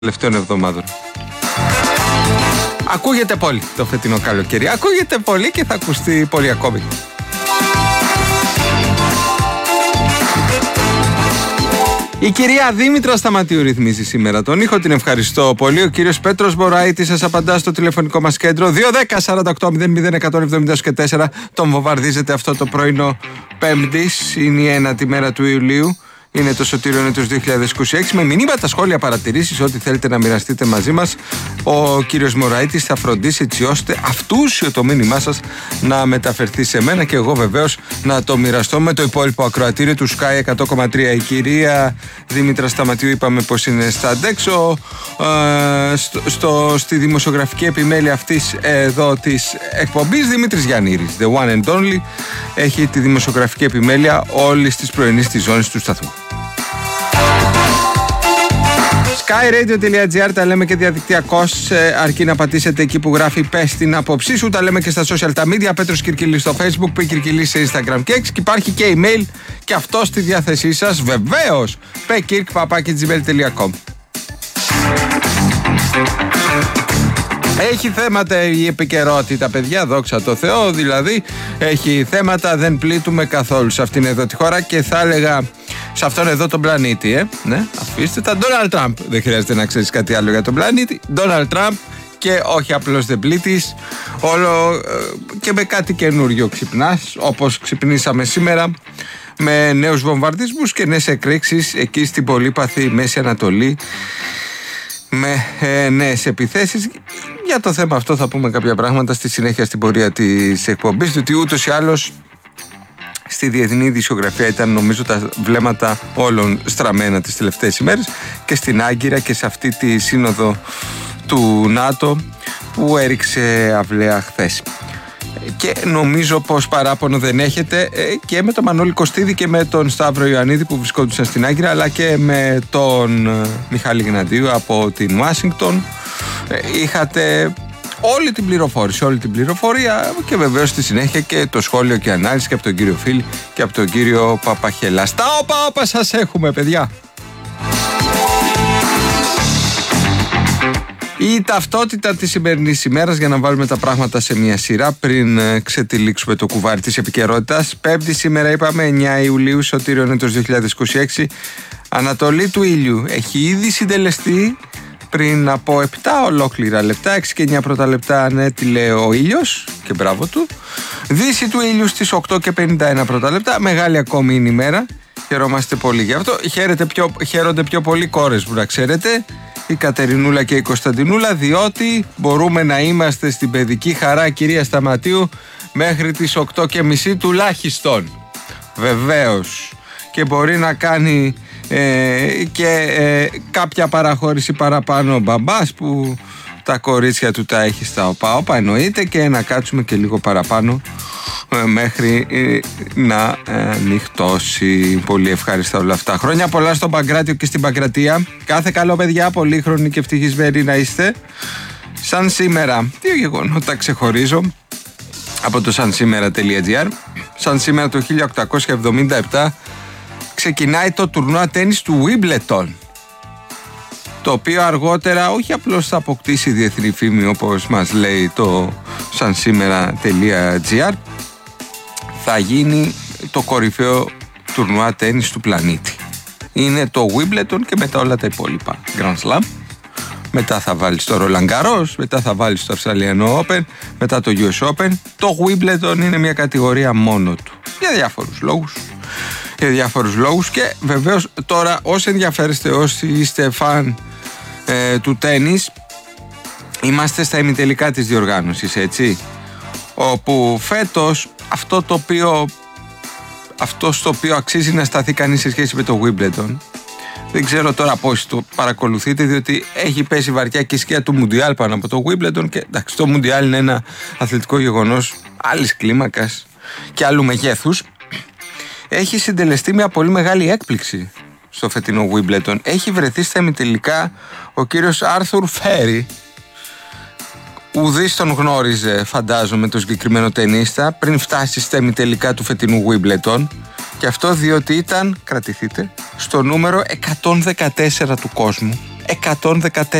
τελευταίων εβδομάδων. Ακούγεται πολύ το φετινό καλοκαίρι. Ακούγεται πολύ και θα ακουστεί πολύ ακόμη. Η κυρία Δήμητρα Σταματίου ρυθμίζει σήμερα τον ήχο. Την ευχαριστώ πολύ. Ο κύριος Πέτρος Μποράητης σας απαντά στο τηλεφωνικό μας κέντρο 210-48-00-174. Τον βομβαρδίζετε αυτό το πρωινό Πέμπτης. Είναι η 9η μέρα του Ιουλίου. Είναι το Σωτήριο έτος 2026. Με μηνύματα, σχόλια, παρατηρήσεις, ό,τι θέλετε να μοιραστείτε μαζί μας, ο κύριος Μωραήτης θα φροντίσει έτσι ώστε αυτούσιο το μήνυμά σας να μεταφερθεί σε μένα και εγώ βεβαίως να το μοιραστώ με το υπόλοιπο ακροατήριο του Sky 100,3. Η κυρία Δήμητρα Σταματίου είπαμε πως είναι στα αντέξω. Στη δημοσιογραφική επιμέλεια αυτής εδώ της εκπομπής, Δημήτρης Γιαννήρης, the one and only, έχει τη δημοσιογραφική επιμέλεια όλης της πρωινής της ζώνης του σταθμού. skyradio.gr, τα λέμε και διαδικτυακώς, αρκεί να πατήσετε εκεί που γράφει πες την άποψή σου. Τα λέμε και στα social τα media, Πέτρος Κυρκυλής στο Facebook, Π. Κυρκυλής σε Instagram και υπάρχει και email και αυτό στη διάθεσή σας βεβαίως, pekirk@gmail.com. Έχει θέματα η επικαιρότητα, παιδιά, δόξα τω Θεώ, δηλαδή έχει θέματα, δεν πλήττουμε καθόλου σε αυτήν εδώ τη χώρα και θα έλεγα σε αυτόν εδώ τον πλανήτη, ναι, αφήστε τα. Donald Trump, δεν χρειάζεται να ξέρεις κάτι άλλο για τον πλανήτη. Donald Trump, και όχι απλώς δεν πλήττεις, όλο και με κάτι καινούριο ξυπνάς, όπως ξυπνήσαμε σήμερα, με νέους βομβαρδισμούς και νέες εκρήξεις εκεί στην πολύπαθη Μέση Ανατολή, με νέες επιθέσεις. Για το θέμα αυτό θα πούμε κάποια πράγματα στη συνέχεια στην πορεία της εκπομπής, διότι ούτως ή άλλως στη διεθνή ειδησιογραφία ήταν νομίζω τα βλέμματα όλων στραμμένα τις τελευταίες ημέρες και στην Άγκυρα και σε αυτή τη σύνοδο του ΝΑΤΟ που έριξε αυλαία χθες. Και νομίζω πως παράπονο δεν έχετε και με τον Μανώλη Κωστίδη και με τον Σταύρο Ιωαννίδη που βρισκόντουσαν στην Άγκυρα, αλλά και με τον Μιχάλη Γναντίου από την Ουάσιγκτον. Είχατε όλη την πληροφορία και βεβαίως στη συνέχεια και το σχόλιο και ανάλυση και από τον κύριο Φίλη και από τον κύριο Παπαχελά. Στα όπα σας έχουμε, παιδιά. Η ταυτότητα της σημερινής ημέρας, για να βάλουμε τα πράγματα σε μια σειρά πριν ξετυλίξουμε το κουβάρι της επικαιρότητας. Πέμπτη σήμερα είπαμε, 9 Ιουλίου, Σωτήριο έτος 2026. Ανατολή του ήλιου έχει ήδη συντελεστεί πριν από 7 ολόκληρα λεπτά, 6 και 9 πρώτα λεπτά ανέτειλε ο ήλιος και μπράβο του. Δύση του ήλιου στις 8 και 51 πρώτα λεπτά, μεγάλη ακόμη είναι η μέρα, χαιρόμαστε πολύ γι' αυτό. Χαίρονται πιο πολύ κόρες μου, να ξέρετε, η Κατερινούλα και η Κωνσταντινούλα, διότι μπορούμε να είμαστε στην παιδική χαρά κυρία Σταματίου μέχρι τις 8:30 τουλάχιστον. Βεβαίως. Και μπορεί να κάνει κάποια παραχώρηση παραπάνω ο μπαμπάς που τα κορίτσια του τα έχει στα όπα εννοείται, και να κάτσουμε και λίγο παραπάνω μέχρι να νυχτώσει. Πολύ ευχάριστα όλα αυτά. Χρόνια πολλά στον Παγκράτιο και στην Παγκρατία. Κάθε καλό, παιδιά, πολύχρονοι και ευτυχισμένοι να είστε. Σαν σήμερα, δύο γεγονότα ξεχωρίζω από το sansimera.gr. Σαν σήμερα το 1877 ξεκινάει το τουρνουά τένις του Wimbledon, το οποίο αργότερα όχι απλώς θα αποκτήσει διεθνή φήμη όπως μας λέει το sansimera.gr, θα γίνει το κορυφαίο τουρνουά τένις του πλανήτη. Είναι το Wimbledon και μετά όλα τα υπόλοιπα Grand Slam. Μετά θα βάλεις το Roland Garros, μετά θα βάλεις το Australian Open, μετά το US Open. Το Wimbledon είναι μια κατηγορία μόνο του, για διάφορους λόγους. Και βεβαίως τώρα, όσοι ενδιαφέρεστε, όσοι είστε φαν του τένις, είμαστε στα ημιτελικά της διοργάνωσης, έτσι, όπου φέτος αυτό στο οποίο αξίζει να σταθεί κανείς σε σχέση με το Wimbledon, δεν ξέρω τώρα πώς το παρακολουθείτε, διότι έχει πέσει βαριά και η σκιά του Μουντιάλ πάνω από το Wimbledon, και εντάξει, το Μουντιάλ είναι ένα αθλητικό γεγονός άλλης κλίμακας και άλλου μεγέθους. Έχει συντελεστεί μια πολύ μεγάλη έκπληξη στο φετινό Wimbledon. Έχει βρεθεί στα ημιτελικά ο κύριος Άρθουρ Φέρι. Ουδής τον γνώριζε, φαντάζομαι, το συγκεκριμένο τενίστα πριν φτάσει στα ημιτελικά του φετινού Wimbledon. Και αυτό διότι ήταν, κρατηθείτε, στο νούμερο 114 του κόσμου. 114.